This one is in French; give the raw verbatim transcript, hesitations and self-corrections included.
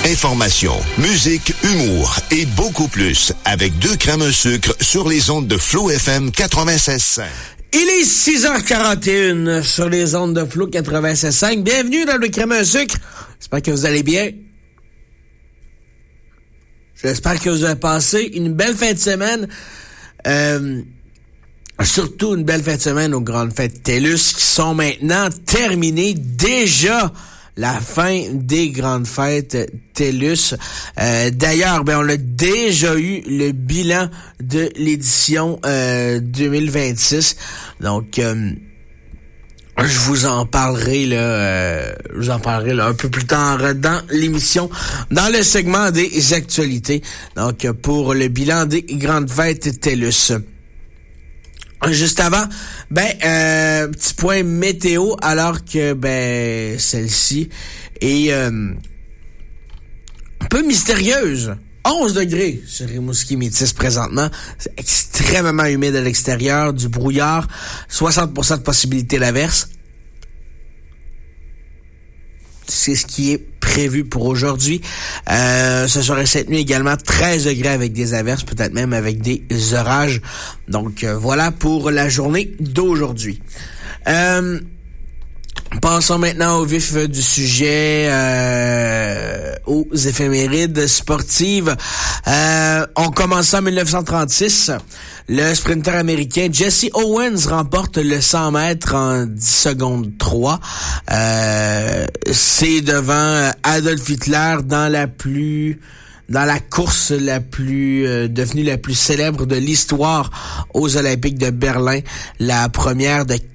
Information, musique, humour et beaucoup plus avec deux crèmes un sucre sur les ondes de Flow F M quatre-vingt-seize cinq. Il est six heures quarante et une sur les ondes de Flow quatre-vingt-seize cinq. Bienvenue dans le crème un sucre. J'espère que vous allez bien. J'espère que vous avez passé une belle fin de semaine. Euh, surtout une belle fin de semaine aux grandes fêtes TELUS qui sont maintenant terminées. Déjà la fin des grandes fêtes TELUS. Euh, d'ailleurs, ben on a déjà eu le bilan de l'édition euh, deux mille vingt-six. Donc, euh, je vous en parlerai là, euh, je vous en parlerai là un peu plus tard dans l'émission, dans le segment des actualités. Donc, pour le bilan des grandes fêtes TELUS. Juste avant, ben, euh, petit point météo, alors que, ben, celle-ci est euh, un peu mystérieuse. onze degrés sur Rimouski Métis présentement. C'est extrêmement humide à l'extérieur, du brouillard, soixante pour cent de possibilité d'averse. C'est ce qui est prévu pour aujourd'hui. Euh, ce soir et cette nuit également, treize degrés avec des averses, peut-être même avec des orages. Donc euh, voilà pour la journée d'aujourd'hui. Euh, Passons maintenant au vif du sujet, euh, aux éphémérides sportives. Euh, on commence en dix-neuf cent trente-six. Le sprinter américain Jesse Owens remporte le cent mètres en dix secondes trois. Euh, c'est devant Adolf Hitler dans la plus... dans la course la plus euh, devenue la plus célèbre de l'histoire aux Olympiques de Berlin, la première de